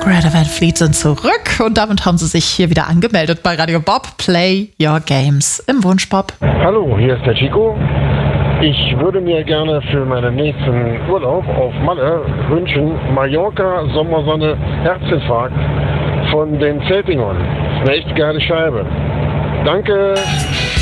Greta Van Fleet sind zurück und damit haben sie sich hier wieder angemeldet bei Radio Bob. Play Your Games im Wunschpop. Hallo, hier ist der Chico. Ich würde mir gerne für meinen nächsten Urlaub auf Malle wünschen Mallorca, Sommersonne, Herzinfarkt von den Zeltingern. Eine echt geile Scheibe. Danke.